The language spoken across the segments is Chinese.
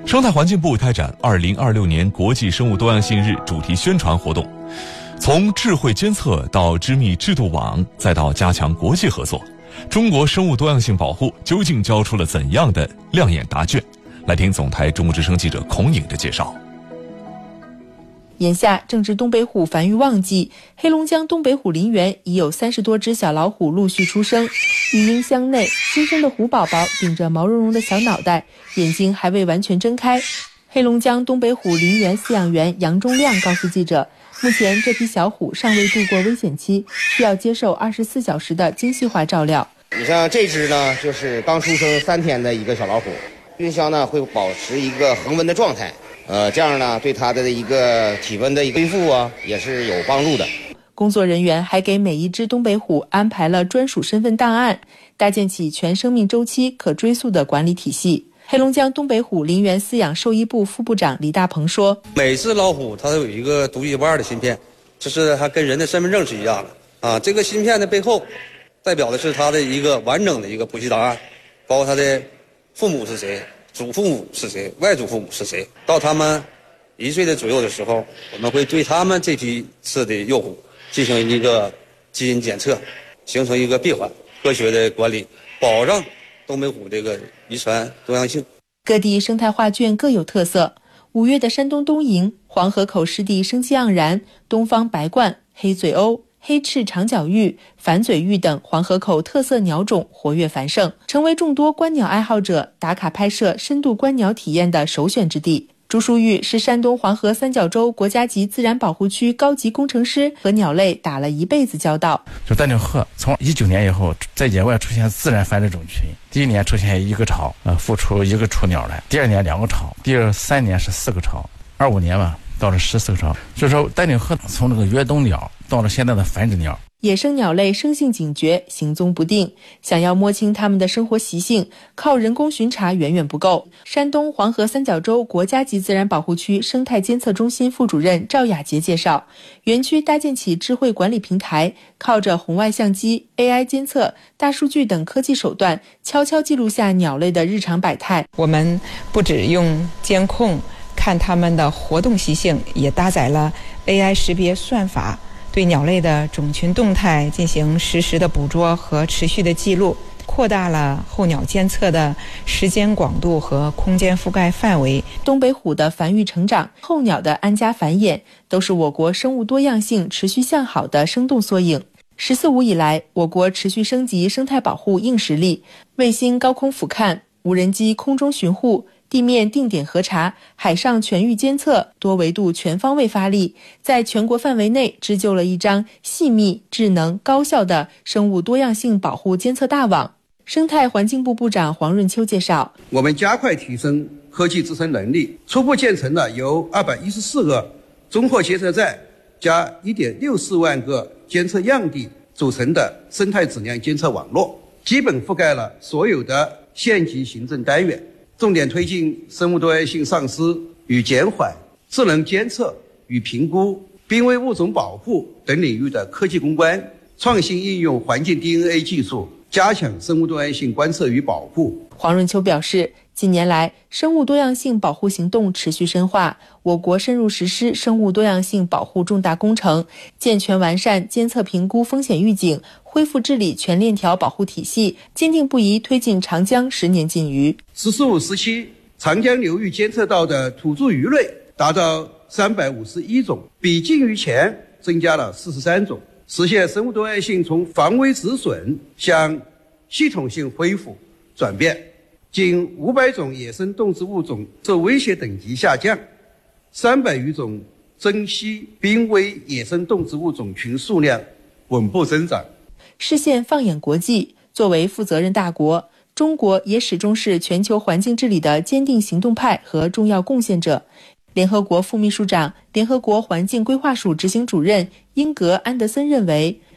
生态环境部开展2026年国际生物多样性日主题宣传活动，从智慧监测到织密制度网，再到加强国际合作，中国生物多样性保护究竟交出了怎样的亮眼答卷？来听总台中国之声记者孔颖的介绍。 眼下正值东北虎繁育旺季，黑龙江东北虎林园已有30多只小老虎陆续出生。育婴箱内，新生的虎宝宝顶着毛茸茸的小脑袋，眼睛还未完全睁开。黑龙江东北虎林园饲养员杨忠亮告诉记者，目前这批小虎尚未度过危险期，需要接受24小时的精细化照料。 你像这只呢，就是刚出生3天的一个小老虎，孕箱呢会保持一个恒温的状态。这样呢，对它的一个体温的一个恢复也是有帮助的。 工作人员还给每一只东北虎安排了专属身份档案，搭建起全生命周期可追溯的管理体系。黑龙江东北虎林园饲养兽医部副部长李大鹏说：“ 每只老虎它都有一个独一无二的芯片，这是它跟人的身份证是一样的啊。这个芯片的背后，代表的是它的一个完整的一个谱系档案，包括它的父母是谁。祖父母是谁，外祖父母是谁，到他们1岁的左右的时候，我们会对他们这批次的幼虎进行一个基因检测，形成一个闭环，科学的管理，保障东北虎这个遗传多样性。 各地生态画卷各有特色，5月的山东东营、黄河口湿地生机盎然，东方白鹳、黑嘴鸥、黑翅长角鹬、反嘴鹬等黄河口特色鸟种活跃繁盛，成为众多观鸟爱好者打卡拍摄深度观鸟体验的首选之地。朱淑玉是山东黄河三角洲国家级自然保护区高级工程师，和鸟类打了一辈子交道。 就丹顶鹤从19年以后在野外出现自然繁殖种群，第1年出现1个巢，孵出1个雏鸟来，第2年2个巢，第3年是4个巢，25年吧到了14个巢。所以说丹顶鹤从这个越冬鸟到了现在的繁殖鸟。 野生鸟类生性警觉，行踪不定，想要摸清它们的生活习性，靠人工巡查远远不够。山东黄河三角洲国家级自然保护区生态监测中心副主任赵雅杰介绍，园区搭建起智慧管理平台，靠着红外相机、AI 监测、大数据等科技手段，悄悄记录下鸟类的日常百态。 我们不只用监控看它们的活动习性，也搭载了 AI 识别算法，对鸟类的种群动态进行实时的捕捉和持续的记录，扩大了候鸟监测的时间广度和空间覆盖范围。 东北虎的繁育成长，候鸟的安家繁衍，都是我国生物多样性持续向好的生动缩影。14·5以来，我国持续升级生态保护硬实力，卫星高空俯瞰、无人机空中巡护、地面定点核查、海上全域监测，多维度全方位发力，在全国范围内织就了一张细密、智能、高效的生物多样性保护监测大网。生态环境部部长黄润秋介绍， 我们加快提升科技自身能力，初步建成了由214个综合监测站加1.64万个监测样地组成的生态质量监测网络，基本覆盖了所有的县级行政单元，重点推进生物多样性丧失与减缓、智能监测与评估、濒危物种保护等领域的科技攻关，创新应用环境 DNA 技术，加强生物多样性观测与保护。 黄润秋表示，近年来，生物多样性保护行动持续深化，我国深入实施生物多样性保护重大工程，健全完善监测评估风险预警、恢复治理全链条保护体系，坚定不移推进长江10年禁渔。 “15、17长江流域监测到的土著鱼类达到351种，比禁渔前增加了43种，实现生物多样性从防微止损向系统性恢复转变。近500种野生动植物种受威胁等级下降，300余种珍稀濒危野生动植物种群数量稳步增长。 视线放眼国际，作为负责任大国，中国也始终是全球环境治理的坚定行动派和重要贡献者。联合国副秘书长、联合国环境规划署执行主任英格安德森认为，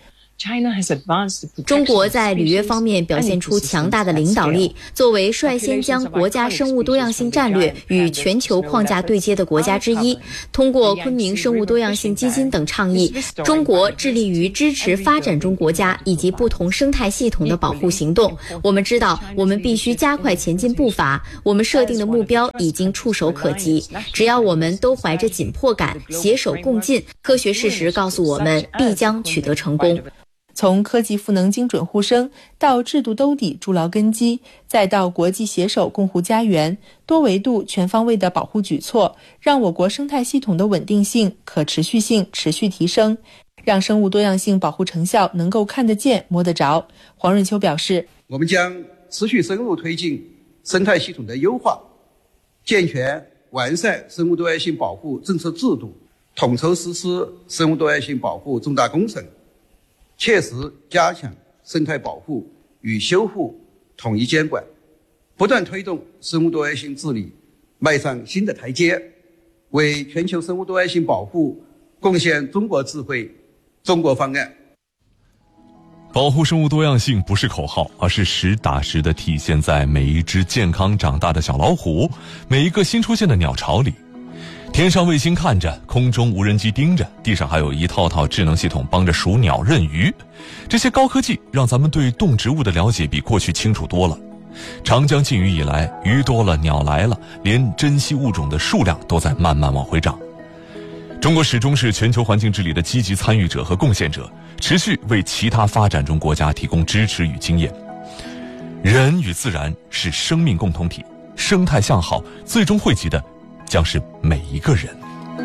中国在履约方面表现出强大的领导力，作为率先将国家生物多样性战略与全球框架对接的国家之一，通过昆明生物多样性基金等倡议，中国致力于支持发展中国家以及不同生态系统的保护行动。我们知道，我们必须加快前进步伐，我们设定的目标已经触手可及。只要我们都怀着紧迫感，携手共进，科学事实告诉我们必将取得成功。 从科技赋能精准护生到制度兜底筑牢根基，再到国际携手共护家园，多维度全方位的保护举措，让我国生态系统的稳定性、可持续性持续提升，让生物多样性保护成效能够看得见摸得着。黄润秋表示， 我们将持续深入推进生态系统的优化，健全完善生物多样性保护政策制度，统筹实施生物多样性保护重大工程，切实加强生态保护与修复统一监管，不断推动生物多样性治理迈上新的台阶，为全球生物多样性保护贡献中国智慧、中国方案。 保护生物多样性不是口号，而是实打实地体现在每一只健康长大的小老虎，每一个新出现的鸟巢里。天上卫星看着，空中无人机盯着，地上还有一套套智能系统帮着数鸟认鱼。这些高科技让咱们对动植物的了解比过去清楚多了。长江禁渔以来，鱼多了，鸟来了，连珍稀物种的数量都在慢慢往回涨。中国始终是全球环境治理的积极参与者和贡献者，持续为其他发展中国家提供支持与经验。人与自然是生命共同体，生态向好最终惠及的将是每一个人。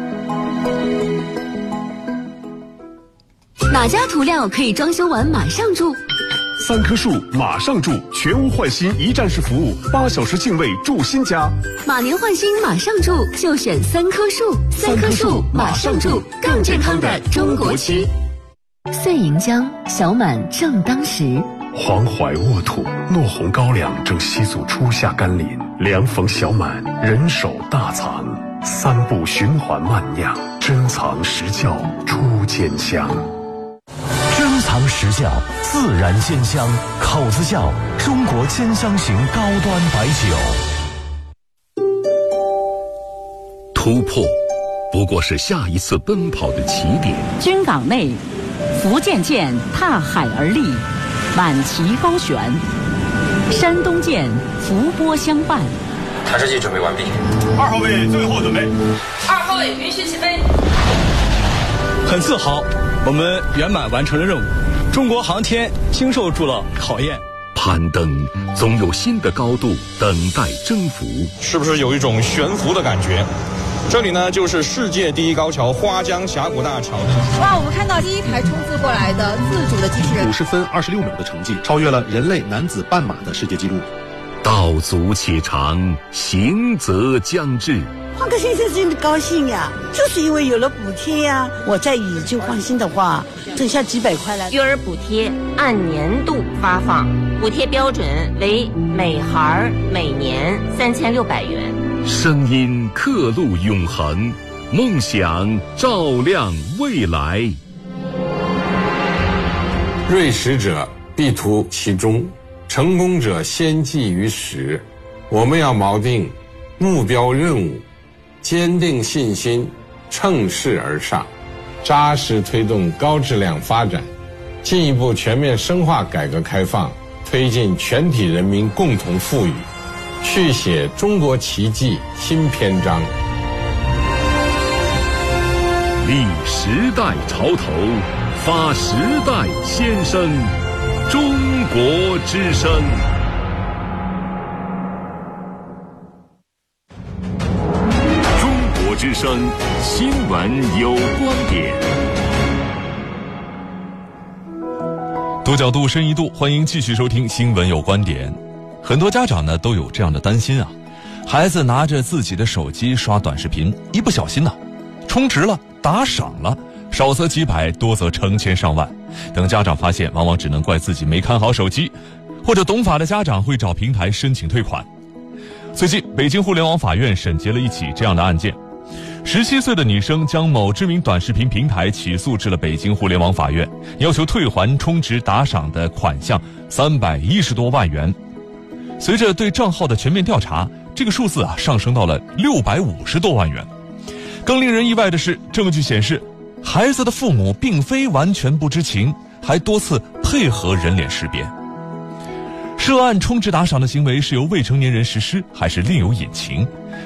哪家涂料可以装修完马上住 ？3棵树马上住，全屋换新一站式服务，8小时净位住新家。 马年换新马上住，就选3棵树。3棵树马上住，更健康的中国区。岁盈江，小满正当时。 黄淮沃土，糯红高粱正吸足初夏甘霖。凉逢小满，人手大藏，3步循环慢酿，珍藏实窖出坚香。 珍藏实窖，自然鲜香。口子窖，中国坚香型高端白酒。 突破，不过是下一次奔跑的起点。 军港内，福建舰踏海而立，满旗高悬；山东舰伏波相伴。 弹射器准备完毕。 2号位最后准备。 2号位允许起飞。 很自豪，我们圆满完成了任务。中国航天经受住了考验。 攀登总有新的高度等待征服。 是不是有一种悬浮的感觉？这里呢，就是世界第一高桥花江峡谷大桥。 哇，我们看到第一台冲刺过来的自主的机器人 ，50分26秒的成绩，超越了人类男子半马的世界纪录。 道阻且长，行则将至。 换个先生真的高兴呀，就是因为有了补贴呀。我再以旧换新的话，剩下几百块了。 育儿补贴按年度发放，补贴标准为每孩每年3600元。 声音刻录永恒，梦想照亮未来。 锐实者必图其中，成功者先记于始。我们要锚定目标任务，坚定信心，乘势而上，扎实推动高质量发展，进一步全面深化改革开放，推进全体人民共同富裕，续写中国奇迹新篇章。 立时代潮头，发时代先声，中国之声。中国之声新闻有观点。 多角度深一度，欢迎继续收听新闻有观点。很多家长呢都有这样的担心啊，孩子拿着自己的手机刷短视频，一不小心呢，充值了，打赏了，少则几百，多则成千上万。等家长发现，往往只能怪自己没看好手机，或者懂法的家长会找平台申请退款。最近，北京互联网法院审结了一起这样的案件。 17岁的女生将某知名短视频平台起诉至了北京互联网法院，要求退还充值打赏的款项310多万元。随着对账号的全面调查，这个数字上升到了650多万元。更令人意外的是，证据显示，孩子的父母并非完全不知情，还多次配合人脸识别。涉案充值打赏的行为是由未成年人实施，还是另有隐情？